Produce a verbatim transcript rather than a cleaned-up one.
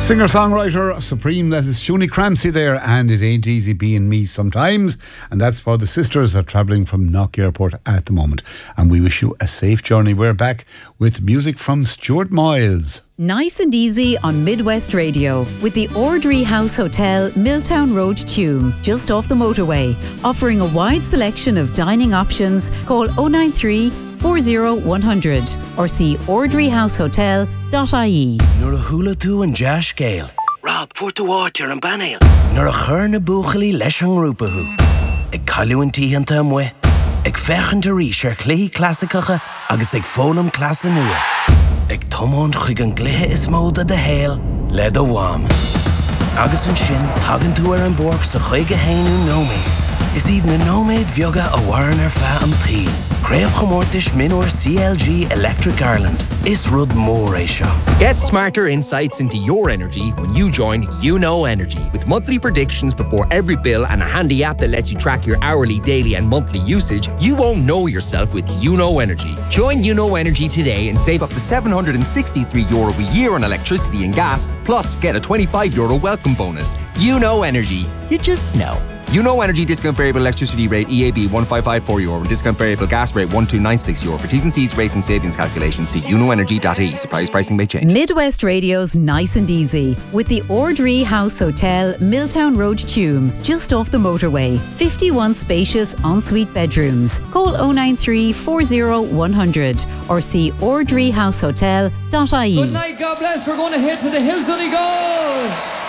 Singer-songwriter supreme, that is Shuni Cramsey there, and it ain't easy being me sometimes, and that's why the sisters are travelling from Knock Airport at the moment, and we wish you a safe journey. We're back with music from Stuart Miles. Nice and easy on Midwest Radio with the Ordry House Hotel, Milltown Road, Tuam, just off the motorway, offering a wide selection of dining options. Call oh nine three, four oh one hundred or see ordry house hotel dot I E. Nor a hula tú an Josh Gale. Rob, put the water and banale. Nor a chur na buchali leis an rúpahu. Ag caiú an tíhanta amwe. Ag fechan de ríis ar clí clasicacha agus ag fólam clasa nua. Ag tomón chuig an glithe is móda de héal le do wam. Agus an sin tagan tú ar an borg sa chuig a hainú nóméid. Is iad na nóméid bheoga a waran ar fa an tí. Craobh chomórtais minor C L G Electric Ireland. Is rud mór é seo. Get smarter insights into your energy when you join You Know Energy. With monthly predictions before every bill and a handy app that lets you track your hourly, daily and monthly usage, you won't know yourself with You Know Energy. Join You Know Energy today and save up to seven hundred sixty-three euro a year on electricity and gas, plus get a twenty-five euro welcome bonus. You Know Energy. You just know. You Know Energy discount variable electricity rate E A B one five five four euro and discount variable gas rate one two nine six euro. For T's and C's, rates and savings calculations, see you know energy dot I E. Surprise pricing may change. Midwest Radio's Nice and Easy with the Ordry House Hotel, Milltown Road, Tuam, just off the motorway. fifty-one spacious ensuite bedrooms. Call oh nine three, four oh one hundred or see ordry house hotel dot I E. Good night, God bless. We're going to head to the Hill Sunny Gold.